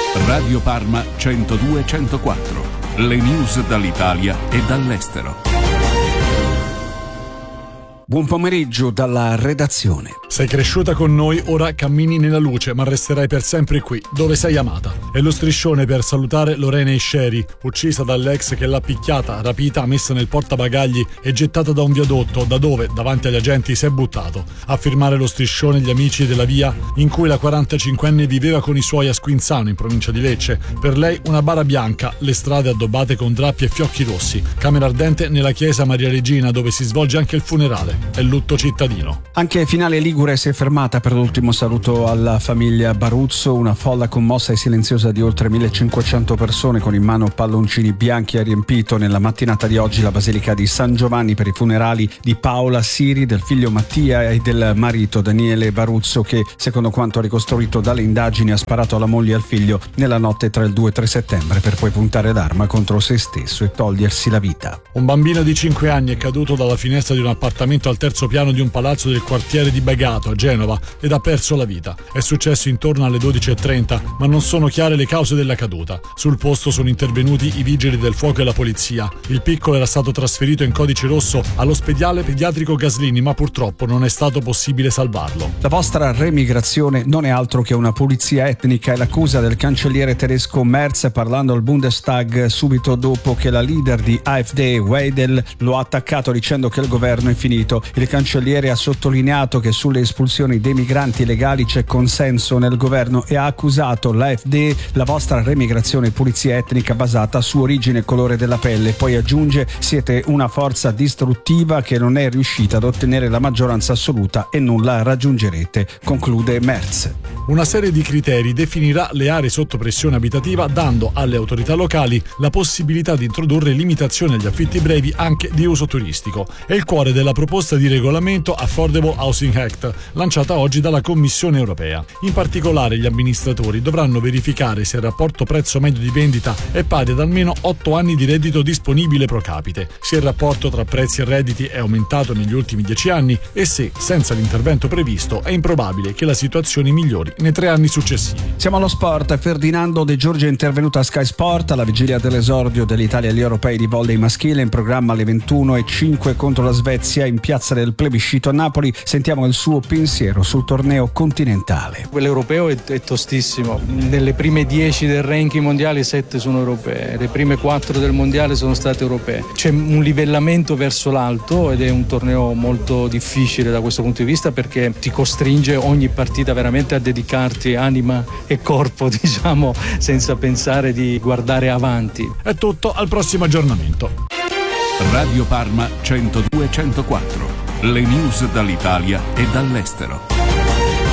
Radio Parma 102-104. Le news dall'Italia e dall'estero. Buon pomeriggio dalla redazione. Sei cresciuta con noi, ora cammini nella luce, ma resterai per sempre qui, dove sei amata. È lo striscione per salutare Lorena Sherry, uccisa dall'ex che l'ha picchiata, rapita, messa nel portabagagli e gettata da un viadotto, da dove, davanti agli agenti, si è buttato. A firmare lo striscione gli amici della via in cui la 45enne viveva con i suoi a Squinzano, in provincia di Lecce. Per lei una bara bianca, le strade addobbate con drappi e fiocchi rossi. Camera ardente nella chiesa Maria Regina, dove si svolge anche il funerale. È lutto cittadino. Anche Finale Ligure si è fermata per l'ultimo saluto alla famiglia Baruzzo, una folla commossa e silenziosa di oltre 1500 persone con in mano palloncini bianchi ha riempito nella mattinata di oggi la Basilica di San Giovanni per i funerali di Paola Siri, del figlio Mattia e del marito Daniele Baruzzo, che secondo quanto ricostruito dalle indagini ha sparato alla moglie e al figlio nella notte tra il 2 e 3 settembre per poi puntare l'arma contro se stesso e togliersi la vita. Un bambino di 5 anni è caduto dalla finestra di un appartamento al terzo piano di un palazzo del quartiere di Bagato a Genova ed ha perso la vita. È successo intorno alle 12:30, ma non sono chiare le cause della caduta. Sul posto sono intervenuti i vigili del fuoco e la polizia. Il piccolo era stato trasferito in codice rosso all'ospedale pediatrico Gaslini, ma purtroppo non è stato possibile salvarlo. La vostra remigrazione non è altro che una pulizia etnica, è l'accusa del cancelliere tedesco Merz parlando al Bundestag subito dopo che la leader di AfD, Weidel, lo ha attaccato dicendo che il governo è finito. Il cancelliere ha sottolineato che sulle espulsioni dei migranti illegali c'è consenso nel governo e ha accusato l'AfD, la vostra remigrazione e pulizia etnica basata su origine e colore della pelle. Poi aggiunge: siete una forza distruttiva che non è riuscita ad ottenere la maggioranza assoluta e non la raggiungerete, conclude Merz. Una serie di criteri definirà le aree sotto pressione abitativa, dando alle autorità locali la possibilità di introdurre limitazioni agli affitti brevi anche di uso turistico. È il cuore della proposta di regolamento Affordable Housing Act, lanciata oggi dalla Commissione europea. In particolare gli amministratori dovranno verificare se il rapporto prezzo medio di vendita è pari ad almeno 8 anni di reddito disponibile pro capite, se il rapporto tra prezzi e redditi è aumentato negli ultimi 10 anni e se, senza l'intervento previsto, è improbabile che la situazione migliori nei 3 anni successivi. Siamo allo sport. Ferdinando De Giorgi è intervenuto a Sky Sport alla vigilia dell'esordio dell'Italia agli europei di volley maschile, in programma alle 21:05 contro la Svezia in piazza del Plebiscito a Napoli. Sentiamo il suo pensiero sul torneo continentale. L'europeo è tostissimo. Nelle prime 10 del ranking mondiale 7 sono europee, le prime 4 del mondiale sono state europee. C'è un livellamento verso l'alto ed è un torneo molto difficile da questo punto di vista, perché ti costringe ogni partita veramente a dedicarti anima e corpo, diciamo, senza pensare di guardare avanti. È tutto, al prossimo aggiornamento. Radio Parma 102-104. Le news dall'Italia e dall'estero.